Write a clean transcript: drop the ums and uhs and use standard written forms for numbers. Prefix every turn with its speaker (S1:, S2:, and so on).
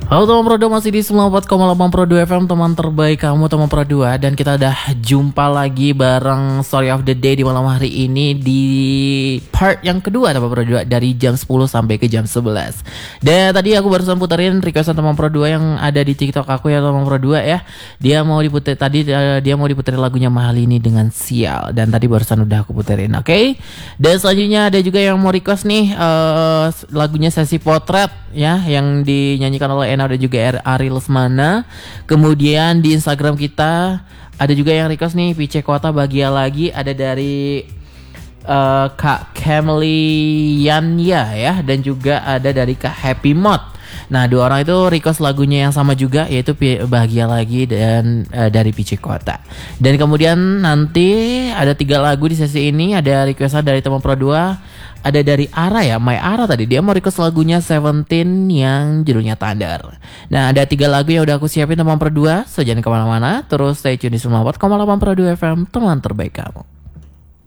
S1: Halo teman Pro 2, masih di 94,8 Pro 2 FM, teman terbaik kamu teman Pro 2. Dan kita udah jumpa lagi bareng Story of the Day di malam hari ini di part yang kedua teman Pro 2, dari jam 10 sampai ke jam 11. Dan tadi aku barusan puterin requestan teman Pro 2 yang ada di TikTok aku ya teman Pro 2 ya. Dia mau diputerin lagunya Mahalini dengan Sial. Dan tadi barusan udah aku puterin, oke? Dan selanjutnya ada juga yang mau request nih lagunya Sesi Potret ya, yang dinyanyikan oleh Ena dan juga Ari Lesmana. Kemudian di Instagram kita ada juga yang request nih Pice Kota Bahagia Lagi, ada dari Kak Kameliania ya, dan juga ada dari Kak Happy Mod. Nah, dua orang itu request lagunya yang sama juga, yaitu Bahagia Lagi dan dari Pice Kota. Dan kemudian nanti ada 3 lagu di sesi ini. Ada requestan dari teman Pro 2. Ada dari Ara ya, My Ara tadi. Dia mau request lagunya Seventeen yang judulnya Thunder. Nah, ada 3 lagu yang udah aku siapin teman Pro 2. So jangan kemana-mana, terus stay tune di 94,8 Pro 2 FM, teman terbaik kamu.